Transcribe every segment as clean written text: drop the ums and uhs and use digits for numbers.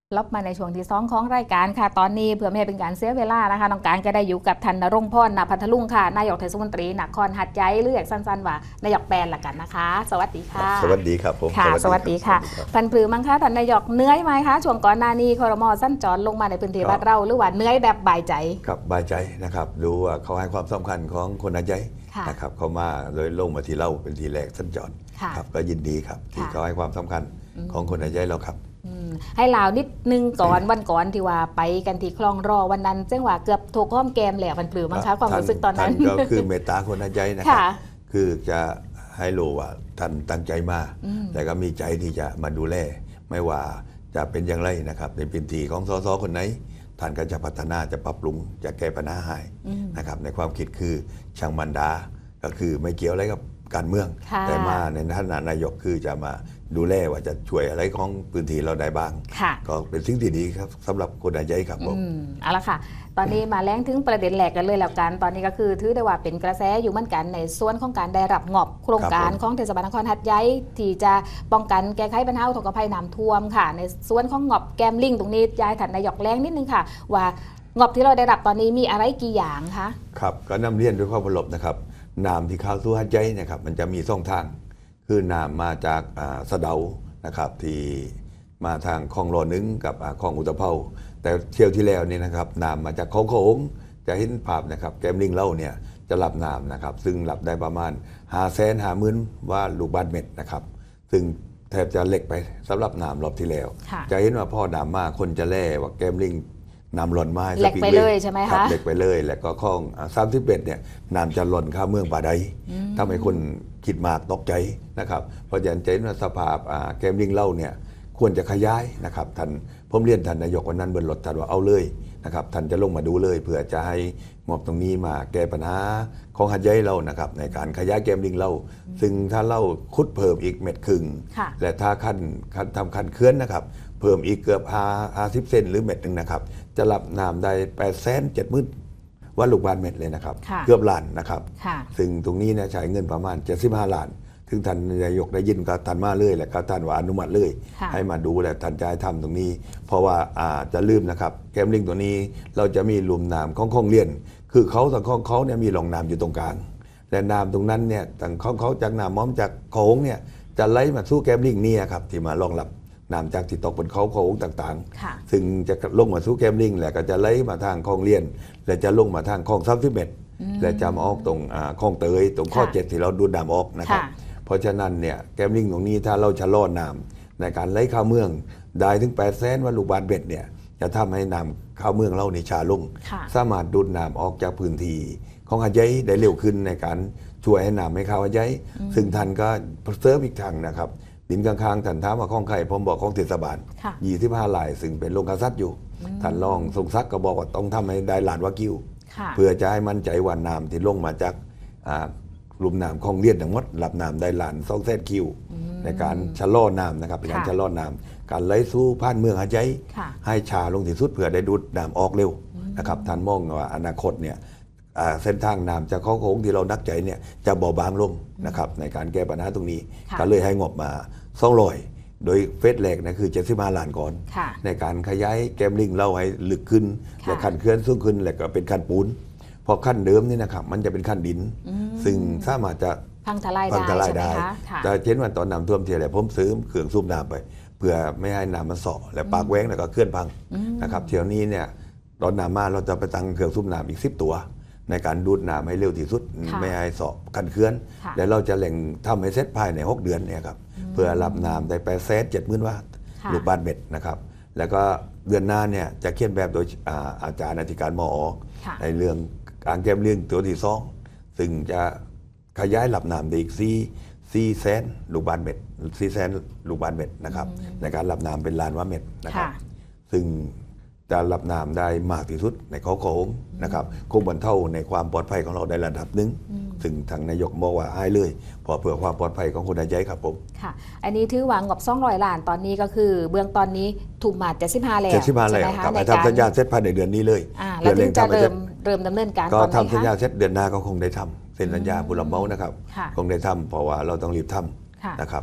รับมาในช่วงที่2ของรายการค่ะตอนนี้เพื่อไม่ให้เป็นการเสียเวลานะคะน้องการก็ได้อยู่กับท่านณรงค์พร ณ พัทลุงค่ะนายกเทศมนตรีนครหัดใหญ่หรืออยากสั้นๆว่านายกแปลนละกันนะคะสวัสดีค่ะสวัสดีครับผมค่ะสวัสดีค่ะพันปลือมั้งคะท่านนายกเหนื่อยไหมคะช่วงก่อนหน้านี้ครม.สั้นจรลงมาในพื้นที่บ้านเราหรือว่าเหนื่อยแบบบ่ายใจครับบ่ายใจนะครับดูว่าเขาให้ความสำคัญของคนหัดใหญ่นะครับเขามาเลยลงมาที่เราเป็นทีแรกสั้นจรครับก็ยินดีครับที่เขาให้ความสำคัญของคนหัดใหญ่เราครับให้ลาวนิดนึงก่อนวันก่อนที่ว่าไปกันที่คลองรอวันนั้นเจ้าว่าเกือบถูกห้อมแกมแหละมันปลือมั้งคะความรู้สึกตอนนั้นก็คือเมตตาคนหัดใหญ่นะครับคือจะให้รู้ว่าท่านตั้งใจมาแต่ก็มีใจที่จะมาดูแลไม่ว่าจะเป็นอย่างไรนะครับในพื้นที่ของสสคนไหนท่านก็จะพัฒนาจะปรับปรุงจะแก้ปัญหาให้นะครับในความคิดคือช่างมันดาก็คือไม่เกี่ยวอะไรกับการเมืองแต่มาในฐานะนายกคือจะมาดูแลว่าจะช่วยอะไรของพื้นที่เราได้บ้างก็เป็นสิ่งที่ดีครับสำหรับคนหัดใหญ่ครับผมเอาละค่ะตอนนี้มาแล้งถึงประเด็นแหลกกันเลยแล้วกันตอนนี้ก็คือถือได้ว่าเป็นกระแสอยู่เหมือนกันในส่วนของการได้รับงบโครงการของเทศบาลนครหัดใหญ่ที่จะป้องกันแก้ไขปัญหาอุทกภัยน้ำท่วมค่ะในส่วนของงบแกมลิงตรงนี้ยายท่านนายกแรงนิดนึงค่ะว่างบที่เราได้รับตอนนี้มีอะไรกี่อย่างคะครับก็นำเรียนด้วยความเคารพนะครับน้ำที่เข้าสู่หัดใหญ่นะครับมันจะมี2ทางคือน้ำมาจากสะเดานะครับที่มาทางคลองรอนึงกับคลองอุตภเปาแต่เที่ยวที่แล้วนี่นะครับน้ำมาจากคลองโขงจะเห็นภาพนะครับแกมลิงเล่าเนี่ยจะรับน้ำนะครับซึ่งรับได้ประมาณ550,000ว่าลูกบาศก์เมตรนะครับซึ่งแทบจะเล็กไปสำหรับน้ำรอบที่แล้วจะเห็นว่าพ่อน้ำมาคนจะแล่ว่าแกมลิงน้ำหล่นมาเล็กไปเลยใช่ไหมคะเล็กไปเลยแล้วก็คลอง31เนี่ยน้ำจะหล่นเข้าเมืองป่าใดทำให้คนคิดมากตกใจนะครับเพราะฉะนั้นเจนว่าสภาพแกมลิงเล่าเนี่ยควรจะขยายนะครับท่านผมเรียนท่านนายกวันนั้นบนรถท่านว่าเอาเลยนะครับท่านจะลงมาดูเลยเพื่อจะให้งบตรงนี้มาแก้ปัญหาของหัดใหญ่เรานะครับในการขยายแกมลิงเล่าซึ่งถ้าเล่าคุดเพิ่มอีก1.5 เมตรและถ้าขั้นทำขั้นเคลื่อนนะครับเพิ่มอีกเกือบ50 เซนหรือ1 เมตรนะครับจะรับน้ำได้870,000ว่าลูกบาศก์เมตรเลยนะครับเกือบล้านนะครับซึ่งตรงนี้เนี่ยใช้เงินประมาณ75 ล้านถึงท่านนายกได้ยินก็ท่านมาเลยแหละก็ท่านว่าอนุมัติเลยให้มาดูแลท่านจะให้ทำตรงนี้เพราะว่าจะลืมนะครับแกมลิงตัวนี้เราจะมีลุ่มน้ำของคลองเลียนคือเขาทางคลองเขาเนี่ยมีหล่องน้ำอยู่ตรงกลางและน้ำตรงนั้นเนี่ยทางของเขาจากน้ำม้อมจากโขงเนี่ยจะไหลมาสู่แกมลิงนี่ครับที่มารองรับน้ำจากที่ตกบนเขาโขงต่างๆซึ่งจะลงมาสู่แกมลิงแหละก็จะไหลมาทางคลองเลียนและจะลงมาทางคลอง31และจะมาออกตรงคลองเตยตรงข้อ7ที่เราดูดน้ำออกนะครับเพราะฉะนั้นเนี่ยแกมลิงตรงนี้ถ้าเราชะลอน้ำในการไหลเข้าเมืองได้ถึง800,000ว่าลูกบาศก์เมตรเนี่ยจะทำให้น้ำเข้าเมืองเราในช้าลงสามารถดูดน้ำออกจากพื้นที่ของหัดใหญ่ได้เร็วขึ้นในการช่วยให้น้ำไม่เข้าหัดใหญ่ซึ่งท่านก็เสริมอีกทางนะครับดินข้างๆท่านถามว่าของใครผมบอกของเทศบาล25 ลายซึ่งเป็นโรงกษัตริย์อยู่ท่านรองทรงศักดิ์ก็บอกว่าต้องทำให้ได้ล้านวากิวเพื่อจะให้มั่นใจว่าน้ำที่ลงมาจากลุ่มน้ำคลองเลียนทั้งหมดรับน้ำได้ล้าน200,000 คิวในการชะลอน้ำนะครับเป็นการชะลอน้ำการไหลสู่ผ่านเมืองหัดใหญ่ให้ช้าลงที่สุดเพื่อได้ดูดน้ำออกเร็วนะครับท่านมองว่าอนาคตเนี่ยเส้นทางน้ำจากคลองโขงที่เรานักใจเนี่ยจะเบาบางลงนะครับในการแก้ปัญหาตรงนี้ก็เลยให้งบมา200โดยเฟสแรกนะคือ75 ล้านก่อนในการขยายแกมลิงเล่าให้ลึกขึ้นและขั้นเคลื่อนสูงขึ้นและก็เป็นขั้นปูนพอขั้นเดิมนี่นะครับมันจะเป็นขั้นดินซึ่งสามารถจะพังทลายได้แต่เช่นวันตอนน้ำท่วมเทียอะไรผมซื้อเครื่องสูบน้ำไปเพื่อไม่ให้น้ำมันเสาะและปากแหว่งแล้วก็เคลื่อนพังนะครับเที่ยวนี้เนี่ยตอนน้ำมาเราจะไปตั้งเครื่องสูบน้ำอีก10 ตัวในการดูดน้ำให้เร็วที่สุดไม่ให้เสาะกันเคลื่อนและเราจะเร่งทำให้เสร็จภายใน6 เดือนเนี่ยครับเพื่อรับน้ำได้870,000 ว่าลูกบาศก์เมตรนะครับแล้วก็เดือนหน้าเนี่ยจะเขียนแบบโดยอาจารย์อธิการมอในเรื่องการแก้มเรื่องตัวที่2ซึ่งจะขยายรับน้ำได้อีก400,000 ลูกบาศก์เมตร400,000 ลูกบาศก์เมตรนะครับในการรับน้ำเป็นล้านว่าเมตรนะครับซึ่งจะรับน้ำได้มากที่สุดในเขาโขงนะครับคงบรรเทาในความปลอดภัยของเราได้ระดับหนึ่งซึ่งทางนายกบอกว่าให้เลยพอเพื่อความปลอดภัยของคนหัดใหญ่ครับผมค่ะอันนี้ถือว่างบ200 ล้านตอนนี้ก็คือเบื้องตอนนี้ถูกมา75 แล้ว 75 แล้วครับทำสัญญาเสร็จภายในเดือนนี้เลยแล้วถึงจะเริ่มดำเนินการก็ทำสัญญาเสร็จเดือนหน้าก็คงได้ทำเซ็นสัญญาผู้รับเหมานะครับคงได้ทำเพราะว่าเราต้องรีบทำนะครับ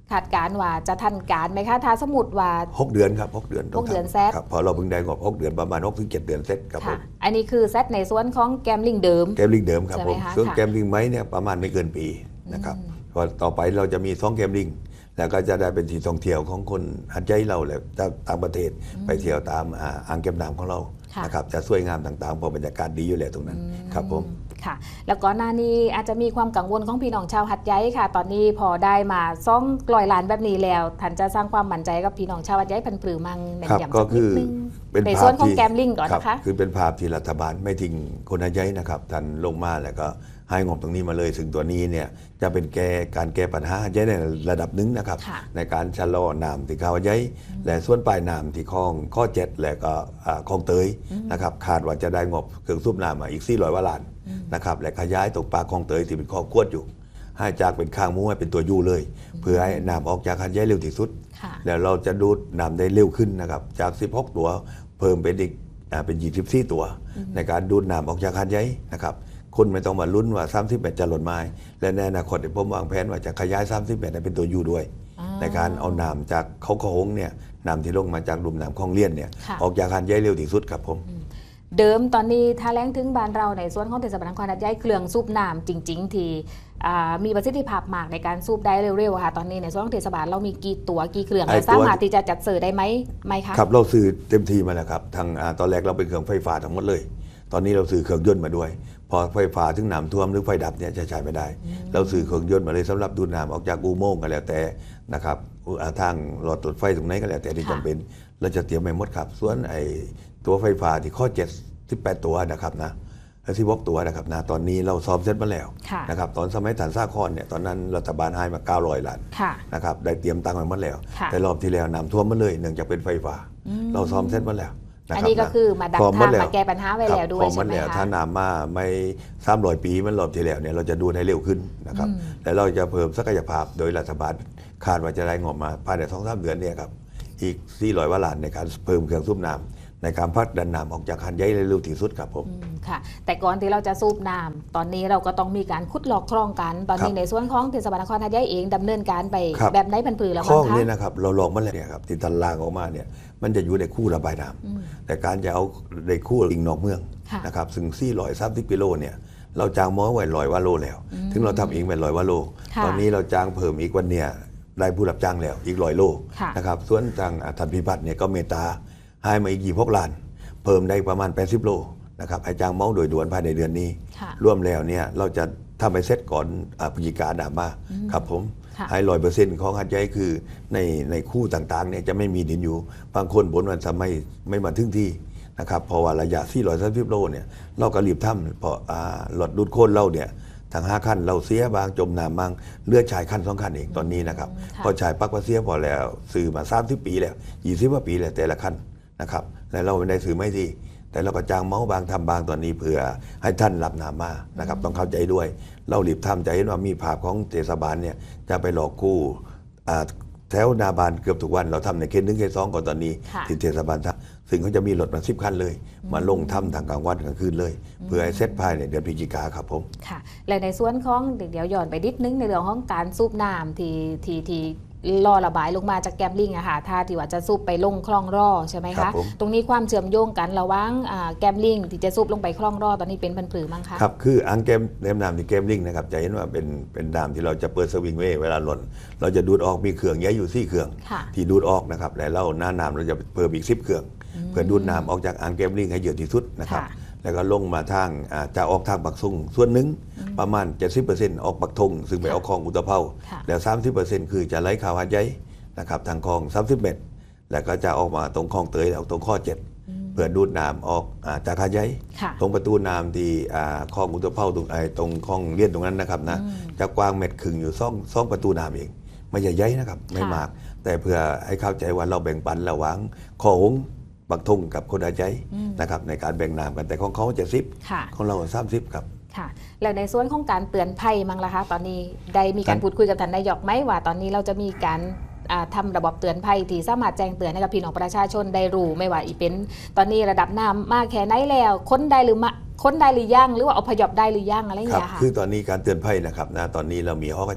คาดการณ์ว่าจะทันการไหมคะถ้าสมมติว่า 6 เดือนครับ6 เดือน 6 เดือนเซตครับพอเราเพิ่งได้งบ6 เดือนประมาณ6 ถึง 7 เดือนเซตครับผมอันนี้คือเซตในส่วนของแกมลิงเดิมครับผมส่วนแกมลิงไม้เนี่ยประมาณไม่เกินปีนะครับพอต่อไปเราจะมี2 แกมลิงแล้วก็จะได้เป็นที่ท่องเที่ยวของคนหัดใหญ่เราแหละต่างประเทศไปเที่ยวตามอ่างเก็บน้ำของเรานะครับจะสวยงามต่างๆเพราะบรรยากาศดีอยู่แล้วตรงนั้นครับผมค่ะแล้วก่อนหน้านี้อาจจะมีความกังวลของพี่น้องชาวหัดใหญ่ค่ะตอนนี้พอได้มา200 ล้านแบบนี้แล้วท่านจะสร้างความมั่นใจกับพี่น้องชาวหัดใหญ่พันปรือมังในอย่างสักนิดนึงในส่วนของแกมลิงก่อนนะคะคือเป็นภาพที่รัฐบาลไม่ทิ้งคนหัดใหญ่นะครับท่านลงมาแล้วก็ให้งบตรงนี้มาเลยซึ่งตัวนี้เนี่ยจะเป็นการแก้ปัญหาใหญ่ในระดับหนึ่งนะครับในการชะลอน้ำที่เขาใหญ่และส่วนปลายน้ำที่คลองข้อ7และก็คลองเตยนะครับคาดว่าจะได้งบเครื่องสูบน้ำอีก400 กว่าล้านนะครับและขยายตกปลาคลองเตยที่เป็นข้อกวดอยู่ให้จากเป็นข้างมุ้งให้เป็นตัวยูเลยเพื่อให้น้ำออกจากหัดใหญ่เร็วที่สุดแล้วเราจะดูดน้ำได้เร็วขึ้นนะครับจาก16 ตัวเพิ่มเป็นอีกเป็น24 ตัวในการดูดน้ำออกจากหัดใหญ่นะครับคนไม่ต้องมาลุ้นว่า30 เมตรจะหล่นไม้และในอนาคตผมวางแผนว่าจะขยาย30 เมตรเป็นตัวยูด้วยในการเอาน้ำจากเขาโขงเนี่ยน้ำที่ลงมาจากลุ่มน้ำคลองเลี่ยนเนี่ยออกจากหัดใหญ่เร็วที่สุดครับผมเดิมตอนนี้ถ้าแล้งถึงบ้านเราในส่วนของเทศบาลนครหัดใหญ่เครื่องสูบน้ำจริงๆที่มีประสิทธิภาพมากในการสูบได้เร็วๆค่ะตอนนี้ในส่วนของเทศบาลเรามีกี่ตัวกี่เครื่องสามารถที่จะจัดเสิร์ฟได้ไหมคะครับเราซื้อเต็มที่มาแล้วครับทางตอนแรกเราเป็นเครื่องไฟฟ้าทั้งหมดเลยตอนนี้เราซื้อเครื่องยนต์มาด้วยพอไฟฟ้าถึงน้ำท่วมหรือไฟดับเนี่ยจะใช้ไม่ได้เราซื้อเครื่องยนต์มาเลยสำหรับดูดน้ำออกจากอุโมงค์ก็แล้วแต่นะครับทางหลอดรถไฟตรงไหนก็แล้วแต่ที่จำเป็นเราจะเตรียมไปหมดครับส่วนไอ้ตัวไฟฟ้าที่ข้อ18 ตัวนะครับนะ16 ตัวนะครับนะตอนนี้เราซ้อมเสร็จมาแล้วนะครับตอนสมัยฐานสร้างคอนเนี่ยตอนนั้นรัฐบาลให้มา900 ล้านนะครับได้เตรียมตังค์ไว้หมดแล้วแต่รอบที่แล้วน้ำท่วมมาเลยเนื่องจากเป็นไฟฟ้าเราซ้อมเสร็จมาแล้วอันนี้ก็คือมาดักทางมาแก้ปัญหาไว้แล้วด้วยใช่ไหมคะถ้าน้ำมาไม่300 ปีมันรอบที่แล้วเนี่ยเราจะดูให้เร็วขึ้นนะครับแต่เราจะเพิ่มศักยภาพโดยรัฐบาลคาดว่าจะได้งบมาภายใน 2-3 เดือนเนี่ยครับอีก400 กว่าล้านในการเพิ่มเครื่องสูบน้ำในการพักดันน้ำออกจากหัดใหญ่เร็วที่สุดครับผมค่ะแต่ก่อนที่เราจะสูบน้ำตอนนี้เราก็ต้องมีการขุดหลอกคลองกันตอนนี้ในส่วนของเทศบาลนครหัดใหญ่เองดำเนินการไปแบบไหนพันปรือแล้วคลองนี้นะครับเราลองมาแล้วเนี่ยครับที่ตันลางออกมาเนี่ยมันจะอยู่ในคู่ระบายน้ำแต่การจะเอาในคู่ลิงนอกเมืองนะครับซึ่ง430 กิโลเนี่ยเราจางม้อไว้100 ว่าโลแล้วถึงเราทำเองเป็น100 ว่าโลตอนนี้เราจางเพิ่มอีกวันเนี่ยได้ผู้รับจ้างแล้วอีก100 โลนะครับส่วนทางท่านพิพัฒน์เนี่ยก็เมตตาให้มาอีก26 ล้านเพิ่มได้ประมาณ80 โลนะครับให้จ้างเมาโดยด่วนภายในเดือนนี้ร่วมแล้วเนี่ยเราจะทำไปเซตก่อนพฤศจิกาดามาครับผมให้100%ของหัดใหญ่คือในคู่ต่างๆเนี่ยจะไม่มีดินอยู่บางคนบ่นว่าจะไม่มาถึงที่นะครับเพราะว่าระยะ430 โลเนี่ยเราก็รีบทำเพราะหลอดดูดโค่นเราเนี่ยทาง5 ขั้นเราเสียบางจมน้ำบางเลือดชายขั้น2 ขั้นเองตอนนี้นะครับพอชายปักว่าเสียพอแล้วซื้อมา30 ปีแล้ว20 กว่าปีแล้วแต่ละขั้นนะครับและเราไม่ได้ซื้อไม่ดีแต่เราก็จ้างเมาส์บางทำบางตอนนี้เพื่อให้ท่านรับน้ำมานะครับต้องเข้าใจด้วยเรารีบทำใจเห็นว่ามีภาพของเทศบาลเนี่ยจะไปหลอกกู้แถวนาบานเกือบทุกวันเราทำในเขต 1 เขต 2ก่อนตอนนี้ที่เทศบาลทำซึ่งเขาจะมีรถมา10 คันเลยมาลงทำทางกลางวันกลางคืนเลยเพื่อให้เซตภายในเดือนพฤศจิกาครับผมค่ะและในส่วนของเดี๋ยวย้อนไปนิดนึงในเรื่องของการสูบน้ำที่รอระบายลงมาจากแกมลิงอะค่ะถ้าที่ว่าจะสูบไปลงคลองร่อใช่ไหมคะตรงนี้ความเชื่อมโยงกันระหว่างแกมลิงที่จะสูบลงไปคลองร่อตอนนี้เป็นพันปรือมั้งคะครับคืออ่างแกมน้ำที่แกมลิงนะครับจะเห็นว่าเป็นน้ำที่เราจะเปิดสวิงเวลาหล่นเราจะดูดออกมีเครื่องใหญ่อยู่4 เครื่องที่ดูดออกนะครับและเราหน้าน้ำเราจะเพิ่มอีก10 เครื่องเพื่อดูดน้ำออกจากอ่างแกมลิงให้เยอะที่สุดนะครับแล้วก็ลงมาทางจะออกทางปักซุงส่วนหนึ่งประมาณ 70% ออกปักธงซึ่งไปออกคลองอุตภเปาแล้ว 30% คือจะไหลเข้าหัดใหญ่นะครับทางคลอง30 เมตรแล้วก็จะออกมาตรงคลองเตยแล้วตรงข้อ7เพื่อดูดน้ำออกจากหัดใหญ่ตรงประตูน้ำที่คลองอุตภเปาตรงคลองเลี่ยนตรงนั้นนะครับนะจะกว้าง1 เมตรอยู่2 ประตูน้ำเองไม่ใหญ่ๆนะครับไม่มากแต่เพื่อให้เข้าใจว่าเราแบ่งปันระหว่างคลองปักธงกับคนหัดใหญ่นะครับในการแบ่งน้ำกันแต่ของเขา70ของเรา30ครับค่ะแล้วในส่วนของการเตือนภัยมั้งล่ะคะตอนนี้ได้มีการพูดคุยกับท่านนายกไหมว่าตอนนี้เราจะมีการทำระบบเตือนภัยที่สามารถแจ้งเตือนให้กับพี่น้องประชาชนได้รู้ไม่ว่าอีเป็นตอนนี้ระดับน้ำมากแค่ไหนแล้วค้นได้หรือยังหรือว่าอพยพได้หรือยังอะไรอย่างเงี้ยค่ะคือตอนนี้การเตือนภัยนะครับนะตอนนี้เรามี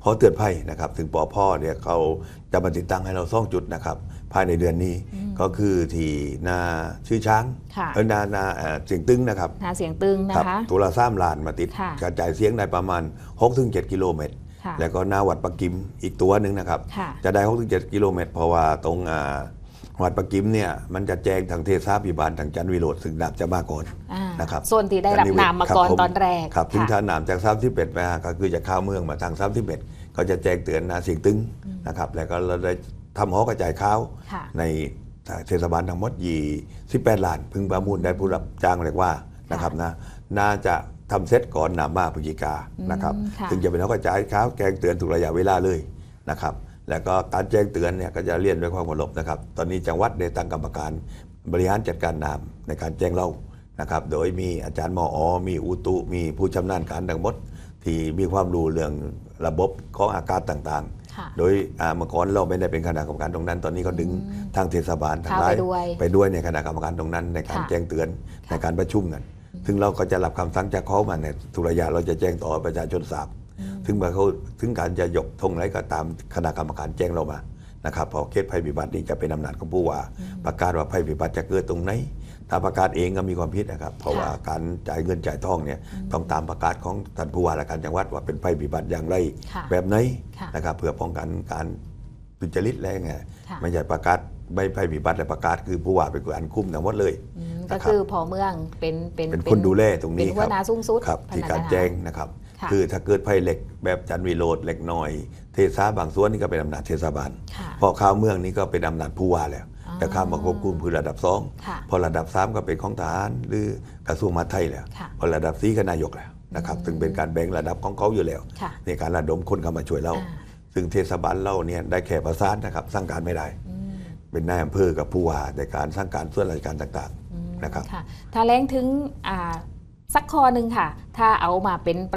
หอเตือนภัยนะครับถึงปอพ่อเนี่ยเขาจะมาติดตั้งให้เรา2 จุดนะครับภายในเดือนนี้ก็คือที่นาชื่อช้างค่ะนาเสียงตึงนะครับหาเสียงตึงนะครับคะตัวละ3 ล้านมาติดค่ะกระจายเสียงได้ประมาณ 6-7 กิโลเมตรค่ะแล้วก็หน้าวัดปะกิมอีกตัวหนึ่งนะครับค่ะจะได้ 6-7 กิโลเมตรเพราะว่าตรงวัดปะกิมเนี่ยมันจะแจ้งทางเทศาพิบาลทางจันทร์วิโรธซึ่งน้ำจะมาก่อนอ่านะครับส่วนที่ได้รับน้ำมาก่อนครับผตอนแรกครับถึงค่ะถ้าน้ำจาก31มาก็คือจะเข้าเมืองมาทาง31ก็จะแจ้งเตือนนาเสียงตึงนะครับแล้วก็เราได้ทำหอกระจายข้าวค่ะในเทศบาลทั้งหมด18 ล้านพึงประมูลได้ผู้รับจ้างเรียกว่านะครับนะน่าจะทำเซตก่อนนำมาพฤศจิกานะครับค่ะถึงจะเป็นหอกระจายข้าวแจ้งเตือนถูกระยะเวลาเลยนะครับแล้วก็การแจ้งเตือนเนี่ยก็จะเรียนด้วยความเคารพนะครับตอนนี้จังหวัดได้ตั้งกรรมการบริหารจัดการน้ำในการแจ้งเล่านะครับโดยมีอาจารย์มอมีอุตุมีผู้ชำนาญการทั้งหมดที่มีความรู้เรื่องระบบของอากาศต่างๆค่ะโดยเมื่อก่อนเราไม่ได้เป็นคณะกรรมการตรงนั้น ตอนนี้ก็ดึงทางเทศบาลทางเข้าไลไปน์ด้วยไปด้วยในคณะกรรมการตรงนั้นในการค่ะแจ้งเตือนในการประชุมกัน ซึ่งเราก็จะรับคำสั่งจากเขามาในทุกระยะเราจะแจ้งต่อประชาชนทราบถึงเมื่อเขาถึงการจะยกธงไหนก็ตามคณะกรรมการแจ้งเรามานะครับเพอเคสภัยพิบัตินี่จะเป็นอำนาจของผู้ว่าประกาศว่าภัยพิบัติจะเกิดตรงไหนถ้าประกาศเองก็มีความผิดนะครับเพราะว่าการจ่ายเงินจ่ายทองเนี่ยต้องตามประกาศของท่านผู้ว่าราชการจังหวัดว่าเป็นภัยพิบัติอย่างไรค่ะแบบไหนค่ะนะครับเพื่อป้องกันการทุจริตอะไรไงค่ะไม่ใช่ประกาศไม่ภัยพิบัติและประกาศคือผู้ว่าเป็นคนคุมทั้งหมดเลยก็นะครับคือพอเมืองเป็นเป็นคนดูแลตรงนี้เป็นคหัรัวบหน้าสูงสุดครับพนัที่กการงนแจ้งนะครับค่ะคือถ้าเกิดภัยเหล็กแบบจันทร์วิโรธเหล็กน้อย เทศาบางส่วนนี่ก็เป็นอำนาจเทศบาลค่ะพอข้าวเมืองนี่ก็เป็นอำนาจผู้ว่าแล้วอ๋อแต่ข้ามมาควบคุมคือระดับค่ะ 2พอระดับ 3 ก็เป็นของทหารหรือกระทรวงมหาดไทยแล้วค่ะพอระดับ4ก็นายกแล้วนะครับซึ่งเป็นการแบ่งระดับของเขาอยู่แล้วค่ะในการระดมคนเข้ามาช่วยเราอ่าซึ่งเทศบาลเราเนี่ยได้แค่ประสานนะครับสั่งการไม่ได้ เป็นนายอำเภอกับผู้ว่าในการสร้างการส่วนราชการต่างๆนะครับค่ะ ถ้าแรงถึงสักข้อหนึ่งค่ะ ถ้าเอามาเป็น